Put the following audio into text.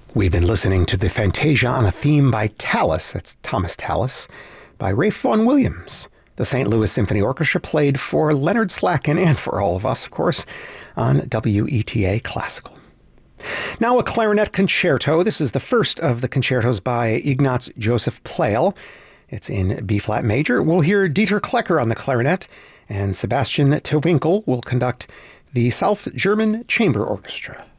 We've been listening to the Fantasia on a theme by Tallis, that's Thomas Tallis, by Ralph Vaughan Williams. The St. Louis Symphony Orchestra played for Leonard Slatkin and for all of us, of course, on WETA Classical. Now a clarinet concerto. This is the first of the concertos by Ignaz Joseph Pleyel. It's in B-flat major. We'll hear Dieter Klecker on the clarinet, and Sebastian Tewinkel will conduct the South German Chamber Orchestra.